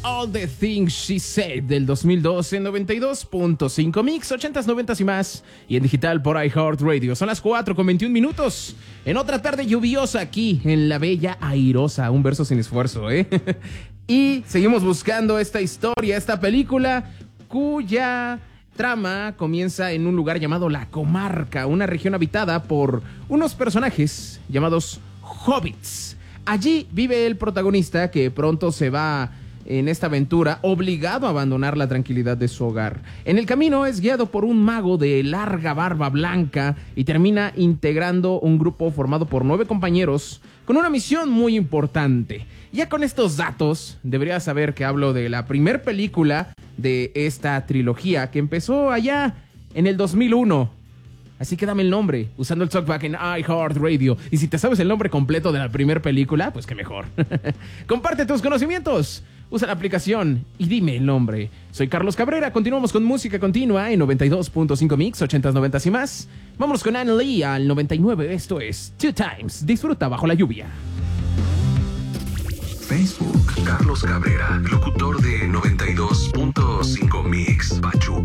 All the Things She Said del 2002 en 92.5 Mix, 80s, 90s y más, y en digital por iHeartRadio. Son las 4:21 en otra tarde lluviosa aquí en la bella Airosa. Un verso sin esfuerzo, ¿eh? Y seguimos buscando esta historia, esta película cuya trama comienza en un lugar llamado La Comarca, una región habitada por unos personajes llamados hobbits. Allí vive el protagonista, que pronto se va en esta aventura obligado a abandonar la tranquilidad de su hogar. En el camino es guiado por un mago de larga barba blanca y termina integrando un grupo formado por 9 compañeros con una misión muy importante. Ya con estos datos deberías saber que hablo de la primer película de esta trilogía que empezó allá en el 2001. Así que dame el nombre, usando el talkback en iHeartRadio. Y si te sabes el nombre completo de la primera película, pues qué mejor. Comparte tus conocimientos, usa la aplicación y dime el nombre. Soy Carlos Cabrera, continuamos con música continua en 92.5 Mix, 80s, 90s y más. Vámonos con Anne Lee al 99, esto es Two Times. Disfruta bajo la lluvia. Facebook, Carlos Cabrera, locutor de 92.5 Mix, Pachuca.